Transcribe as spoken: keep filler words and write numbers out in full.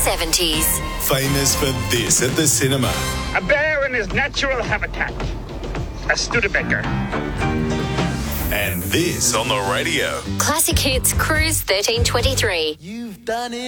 seventies. Famous for this at the cinema. A bear in his natural habitat. A Studebaker. And this on the radio. Classic Hits Cruise thirteen twenty-three. You've done it.